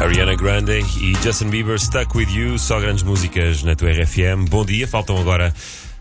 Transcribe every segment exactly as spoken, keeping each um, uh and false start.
Ariana Grande e Justin Bieber, Stuck With You, só grandes músicas na tua R F M. Bom dia, faltam agora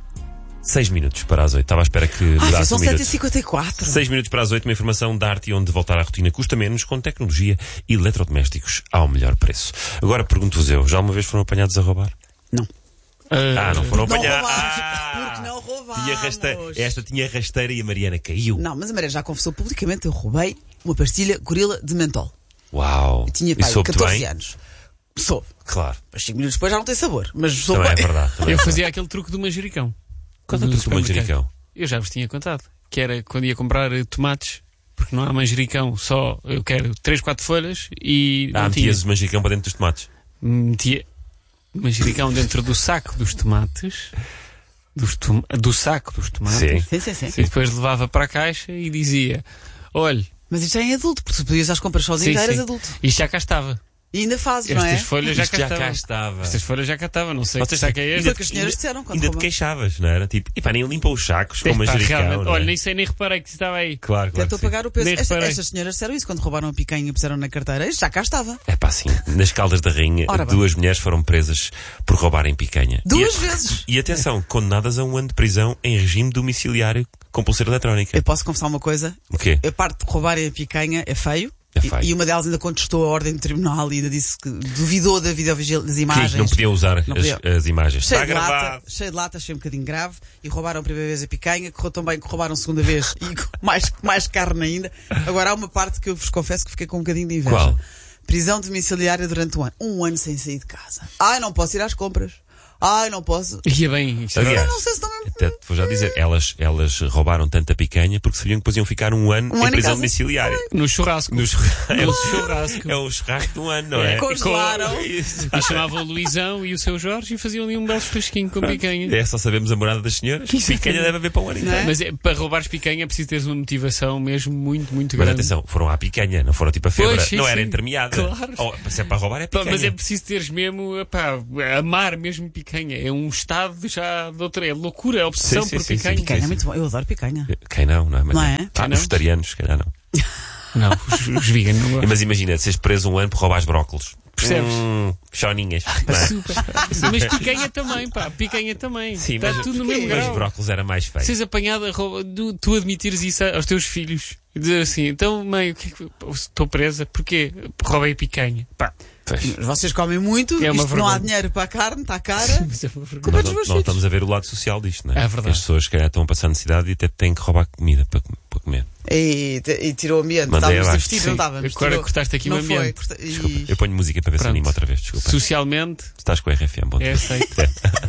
seis minutos para as oito. Estava à espera que mudasse ah, são um minuto. sete e cinquenta e quatro. seis minutos para as oito, uma informação da arte onde voltar à rotina custa menos, com tecnologia e eletrodomésticos ao melhor preço. Agora pergunto-vos eu, já uma vez foram apanhados a roubar? Não. Uh, ah, não foram não apanhados. Ah, porque não rouvámos. Tinha raste... Esta tinha rasteira e a Mariana caiu. Não, mas a Maria já confessou publicamente, eu roubei uma pastilha gorila de mentol. Uau. E tinha pai, catorze bem? anos. Soube. Claro. Mas cinco minutos depois já não tem sabor. Mas soube Também bem. é verdade. Também eu é fazia verdade. aquele truque do manjericão. Qual é o truque do manjericão? Eu já vos tinha contado. Que era quando ia comprar tomates, porque não há manjericão, só eu quero três, quatro folhas e. Ah, não metias tinha. o manjericão para dentro dos tomates. Metia manjericão dentro do saco dos tomates. Dos tom... Do saco dos tomates. Sim. Sim, sim, sim. E depois levava para a caixa e dizia: olhe. Mas isto é em adulto, porque se podias às compras sozinho, Sim, já eras sim. adulto. Isto já cá estava. E ainda fazes, não é? Estas folhas já Isto cá, já estavam. cá estava. Estas folhas já cá estavam. Não sei Vocês que saco é este. Foi o que as senhoras disseram quando Ainda te roubam. queixavas, não era? Tipo, e pá, nem limpa os sacos com Epá, manjericão. realmente, não é? olha, nem sei, nem reparei que estava aí. Claro, claro. Tentou que sim. pagar o peso. Nem Esta, reparei. estas senhoras disseram isso quando roubaram a picanha e puseram na carteira. Isto já cá estava. É pá, sim. Nas Caldas da Rainha, Ora bem. duas mulheres foram presas por roubarem picanha. Duas e, vezes. E atenção, condenadas a um ano de prisão em regime domiciliário com pulseira eletrónica. Eu posso confessar uma coisa? O quê? A parte de roubarem a picanha é feio. É feio. E, e uma delas ainda contestou a ordem do tribunal e ainda disse que duvidou da videovigilância das Que imagens. não podiam usar Não as, podia. as imagens. Cheio Está de, gravado. lata, cheio de lata, achei um bocadinho grave. E roubaram a primeira vez a picanha, correu tão bem que roubaram a segunda vez e com mais, mais carne ainda. Agora há uma parte que eu vos confesso que fiquei com um bocadinho de inveja. Qual? Prisão domiciliária durante um ano. Um ano sem sair de casa. Ai, não posso ir às compras. Ai, não posso. Ia bem. Isto Aliás, Eu não sei se também. até te vou já dizer, elas, elas roubaram tanta picanha porque sabiam que depois iam ficar um ano Um em ano em prisão casa. domiciliária. No churrasco. No churrasco. É, No o, churrasco. é o churrasco do ano, não é? É. Congelaram. Isso. E chamavam o Luizão e o seu Jorge e faziam ali um belo fresquinho com picanha. É, só sabemos a morada das senhoras. Picanha deve haver para um ano Não inteiro. é? Mas é, para roubares picanha é preciso teres uma motivação mesmo muito, muito Mas grande. atenção, foram à picanha, não foram tipo a febra. Pois, sim, não era sim. entremeada. Claro. Oh, se é para roubar é Pá, picanha. mas é preciso teres mesmo, epá, amar mesmo picanha. É um estado já de outra. É loucura, é obsessão Sim, sim, por sim, picanha. sim. Picanha é muito bom. Eu adoro picanha. Quem não, não é? Mas Não é? Ah, Quem os não? vegetarianos, se calhar não. Não, os, os veganos não gostam. Mas imagina, seres preso um ano por roubar brócolos. Percebes? Hum, choninhas. não é? Super. Mas picanha também, pá, picanha também. Sim, Está mas, tudo no mas mesmo grau. brócolos era mais feio. Seres apanhado a roubar, tu, tu admitires isso aos teus filhos e dizer assim, então mãe, o que é que estou presa? Porquê? Roubei picanha. Pá. Pois. Vocês comem muito, É uma isto não há vergonha. dinheiro para a carne, está cara. Mas é uma vergonha. Culpa Nós dos não, meus não filhos. estamos a ver o lado social disto, não é? É verdade. As pessoas que estão a passar necessidade e até têm que roubar comida para, com- para comer. E, e tirou o ambiente. Mandei Estávamos abaixo. divertidos, Sim. não estávamos? Agora Tirou- cortaste aqui o não ambiente. Foi. Porta- e- Desculpa, eu ponho música para ver se Pronto. anima outra vez. Desculpa. Socialmente, Estás com a R F M, bom dia. é aceito.